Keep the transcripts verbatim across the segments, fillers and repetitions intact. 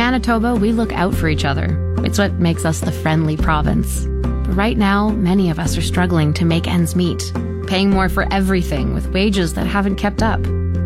Manitoba, we look out for each other. It's what makes us the friendly province. But right now, many of us are struggling to make ends meet, paying more for everything with wages that haven't kept up.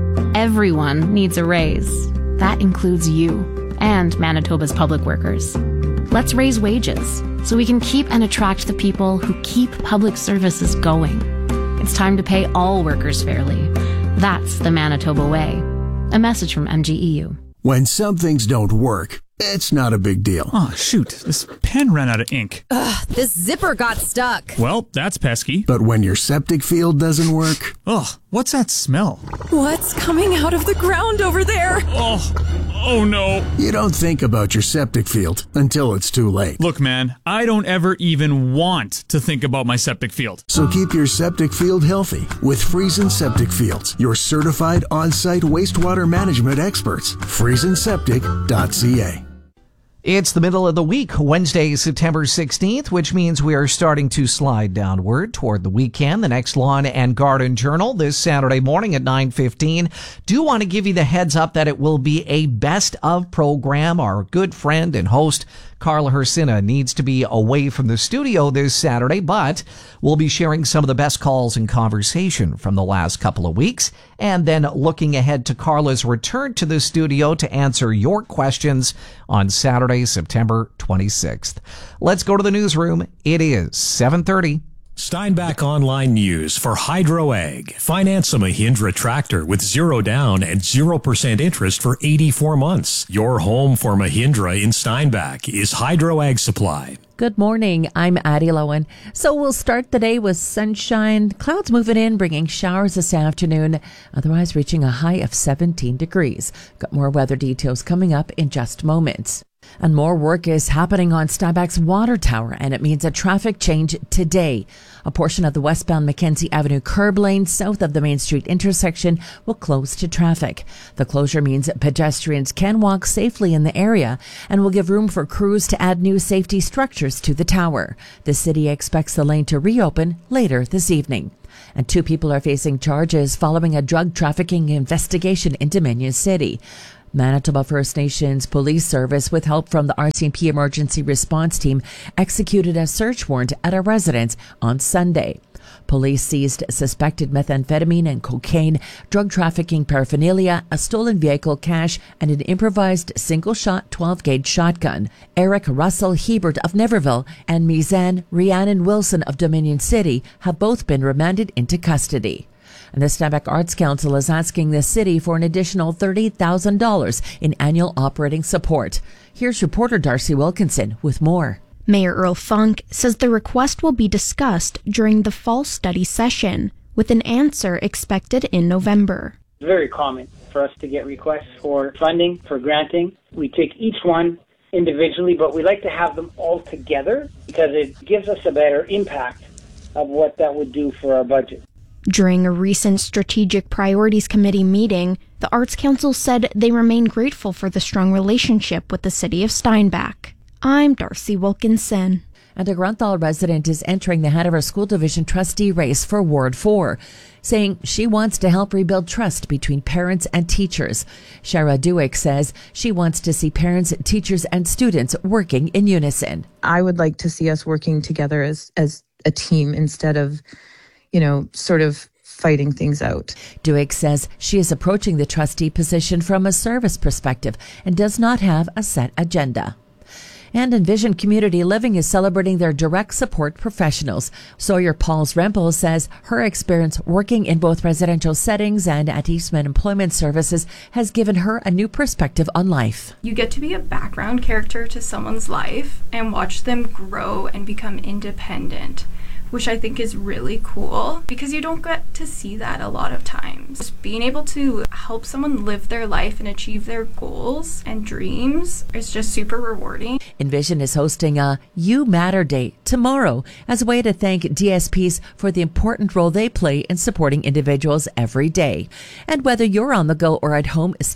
Everyone needs a raise. That includes you and Manitoba's public workers. Let's raise wages so we can keep and attract the people who keep public services going. It's time to pay all workers fairly. That's the Manitoba way. A message from M G E U. When some things don't work, it's not a big deal. Oh, shoot. This pen ran out of ink. Ugh, this zipper got stuck. Well, that's pesky. But when your septic field doesn't work... Ugh, what's that smell? What's coming out of the ground over there? Oh, oh no. You don't think about your septic field until it's too late. Look, man, I don't ever even want to think about my septic field. So keep your septic field healthy with Friesen Septic Fields, your certified on-site wastewater management experts. friesen septic dot c a. It's the middle of the week, Wednesday, September sixteenth, which means we are starting to slide downward toward the weekend. The next Lawn and Garden Journal this Saturday morning at nine fifteen. Do want to give you the heads up that it will be a best of program. Our good friend and host, Carla Hersina, needs to be away from the studio this Saturday, but we'll be sharing some of the best calls and conversation from the last couple of weeks, and then looking ahead to Carla's return to the studio to answer your questions on Saturday, September twenty-sixth. Let's go to the newsroom. It is seven thirty. Steinbach Online News for HydroAg. Finance a Mahindra tractor with zero down and zero percent interest for eighty-four months. Your home for Mahindra in Steinbach is HydroAg Supply. Good morning. I'm Addie Lowen. So we'll start the day with sunshine. Clouds moving in, bringing showers this afternoon, otherwise reaching a high of seventeen degrees. Got more weather details coming up in just moments. And more work is happening on Steinbach's water tower, and it means a traffic change today. A portion of the westbound Mackenzie Avenue curb lane south of the Main Street intersection will close to traffic. The closure means pedestrians can walk safely in the area and will give room for crews to add new safety structures to the tower. The city expects the lane to reopen later this evening. And two people are facing charges following a drug trafficking investigation in Dominion City. Manitoba First Nations Police Service, with help from the R C M P Emergency Response Team, executed a search warrant at a residence on Sunday. Police seized suspected methamphetamine and cocaine, drug trafficking paraphernalia, a stolen vehicle, cash, and an improvised single-shot twelve-gauge shotgun. Eric Russell Hebert of Neverville and Mizan Rhiannon Wilson of Dominion City have both been remanded into custody. And the Steinbach Arts Council is asking the city for an additional thirty thousand dollars in annual operating support. Here's reporter Darcy Wilkinson with more. Mayor Earl Funk says the request will be discussed during the fall study session, with an answer expected in November. It's very common for us to get requests for funding, for granting. We take each one individually, but we like to have them all together because it gives us a better impact of what that would do for our budget. During a recent Strategic Priorities Committee meeting, the Arts Council said they remain grateful for the strong relationship with the city of Steinbach. I'm Darcy Wilkinson. And a Grunthal resident is entering the Hanover School Division trustee race for Ward four, saying she wants to help rebuild trust between parents and teachers. Shara Duick says she wants to see parents, teachers, and students working in unison. I would like to see us working together as, as a team instead of you know, sort of fighting things out. Duick says she is approaching the trustee position from a service perspective and does not have a set agenda. And Envision Community Living is celebrating their direct support professionals. Sawyer Pauls Rempel says her experience working in both residential settings and at Eastman Employment Services has given her a new perspective on life. You get to be a background character to someone's life and watch them grow and become independent, which I think is really cool because you don't get to see that a lot of times. Just being able to help someone live their life and achieve their goals and dreams is just super rewarding. Envision is hosting a You Matter Day tomorrow as a way to thank D S Ps for the important role they play in supporting individuals every day. And whether you're on the go or at home,